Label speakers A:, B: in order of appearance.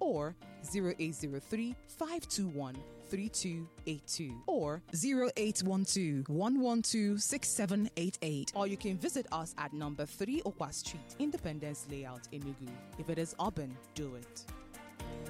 A: or 0803 521 3282 or
B: 0812 112 6788.
A: Or you can visit us at number 3 Okwa Street, Independence Layout, Enugu. If it is urban, do it.